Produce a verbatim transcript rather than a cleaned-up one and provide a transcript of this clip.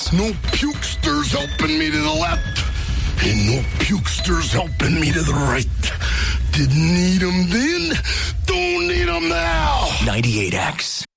X. No pukesters helping me to the left. And no pukesters helping me to the right. Didn't need them then, don't need them now. ninety-eight X.